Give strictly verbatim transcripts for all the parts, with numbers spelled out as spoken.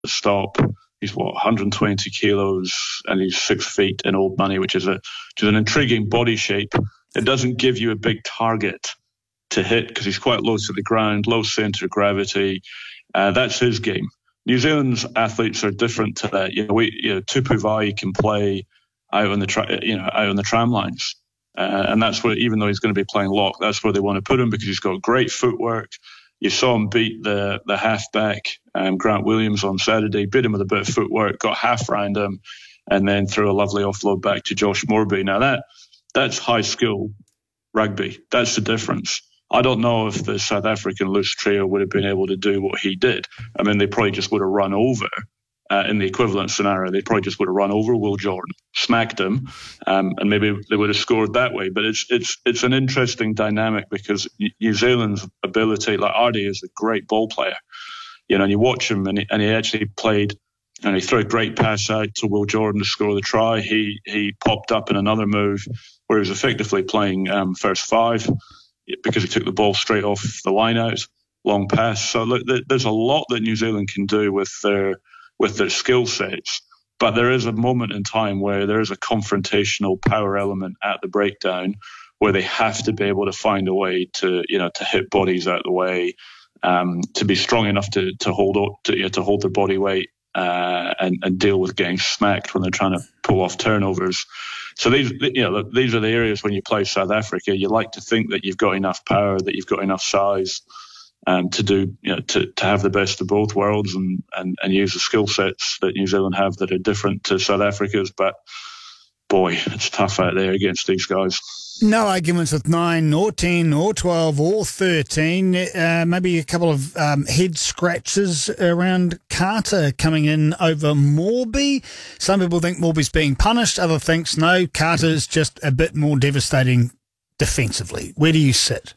stop. He's what, one hundred twenty kilos, and he's six feet in old money, which is a which is an intriguing body shape. It doesn't give you a big target to hit because he's quite low to the ground, low centre of gravity. Uh, that's his game. New Zealand's athletes are different to that. You know, we, you know, Tupu Vai can play out on the tra- you know out on the tram lines, uh, and that's where, even though he's going to be playing lock, that's where they want to put him because he's got great footwork. You saw him beat the the halfback um, Grant Williams on Saturday, beat him with a bit of footwork, got half round him, and then threw a lovely offload back to Josh Morby. Now that that's high skill rugby. That's the difference. I don't know if the South African loose trio would have been able to do what he did. I mean, they probably just would have run over, uh, in the equivalent scenario, they probably just would have run over Will Jordan, smacked him, um, and maybe they would have scored that way. But it's it's it's an interesting dynamic because New Zealand's ability, like Ardie is a great ball player, you know, and you watch him and he, and he actually played, and he threw a great pass out to Will Jordan to score the try. He he popped up in another move where he was effectively playing um, first five, because he took the ball straight off the line out, long pass. So look, there's a lot that New Zealand can do with their with their skill sets, but there is a moment in time where there is a confrontational power element at the breakdown where they have to be able to find a way to, you know, to hit bodies out of the way, um, to be strong enough to to hold to, you know, to hold their body weight uh, and and deal with getting smacked when they're trying to pull off turnovers. So these, you know, these are the areas when you play South Africa, you like to think that you've got enough power, that you've got enough size, um, to do, you know, to, to have the best of both worlds and, and, and use the skill sets that New Zealand have that are different to South Africa's. But boy, it's tough out there against these guys. No arguments with nine or ten or twelve or thirteen. Uh, maybe a couple of um, head scratches around Carter coming in over Morby. Some people think Morby's being punished. Others think no, Carter's just a bit more devastating defensively. Where do you sit?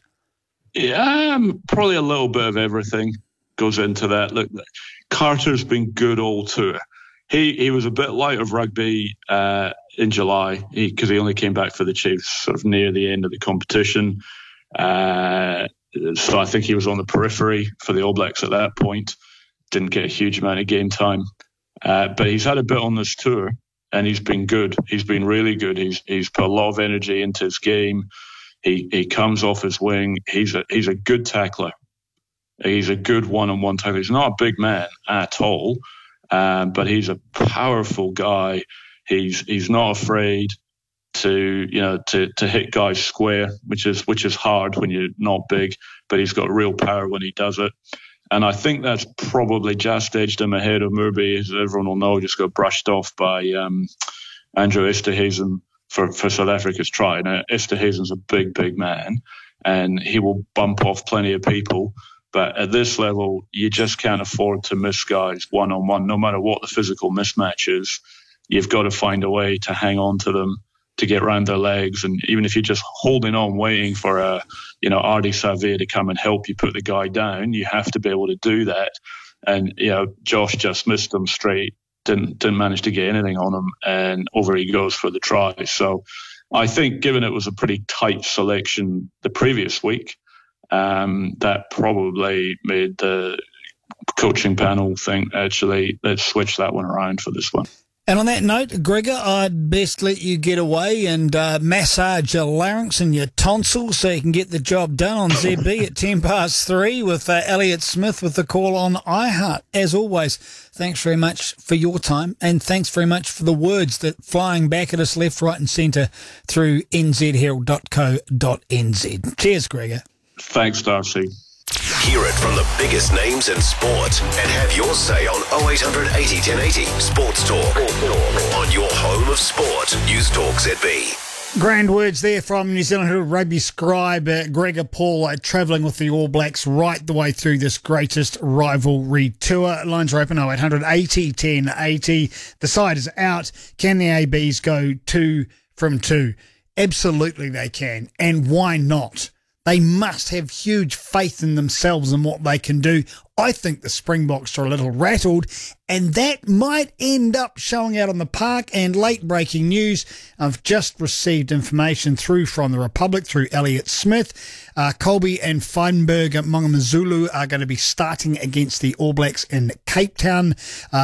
Yeah, um, probably a little bit of everything goes into that. Look, Carter's been good all tour. He he was a bit light of rugby uh, in July because he, he only came back for the Chiefs sort of near the end of the competition. Uh, so I think he was on the periphery for the All Blacks at that point. Didn't get a huge amount of game time. Uh, but he's had a bit on this tour and he's been good. He's been really good. He's he's put a lot of energy into his game. He he comes off his wing. He's a he's a good tackler. He's a good one-on-one tackler. He's not a big man at all. Um, but he's a powerful guy. He's he's not afraid to you know to, to hit guys square, which is which is hard when you're not big. But he's got real power when he does it, and I think that's probably just edged him ahead of Murby, as everyone will know. Just got brushed off by um, Andrew Esterhuizen for for South Africa's try. Now Esterhuizen's a big big man, and he will bump off plenty of people. But at this level, you just can't afford to miss guys one-on-one, no matter what the physical mismatch is. You've got to find a way to hang on to them, to get round their legs. And even if you're just holding on, waiting for a, you know, Ardie Savea to come and help you put the guy down, you have to be able to do that. And, you know, Josh just missed them straight, didn't, didn't manage to get anything on him, and over he goes for the try. So I think given it was a pretty tight selection the previous week, Um, that probably made the coaching panel think, actually, let's switch that one around for this one. And on that note, Gregor, I'd best let you get away and uh, massage your larynx and your tonsils so you can get the job done on Z B at ten past three with uh, Elliott Smith with the call on iHeart. As always, thanks very much for your time, and thanks very much for the words that flying back at us left, right and centre through n z herald dot co dot n z. Cheers, Gregor. Thanks, Darcy. Hear it from the biggest names in sport and have your say on oh eight hundred eighty ten eighty Sports Talk on your home of sport. News Talk Z B. Grand words there from New Zealand Herald rugby scribe uh, Gregor Paul, uh, travelling with the All Blacks right the way through this greatest rivalry tour. Lines are open oh eight hundred eighty ten eighty. The side is out. Can the A Bs go two from two? Absolutely they can. And why not? They must have huge faith in themselves and what they can do. I think the Springboks are a little rattled, and that might end up showing out on the park. And late breaking news, I've just received information through from the Republic, through Elliott Smith. Uh, Colby and Feinberg at Mongamazulu are going to be starting against the All Blacks in Cape Town. Uh,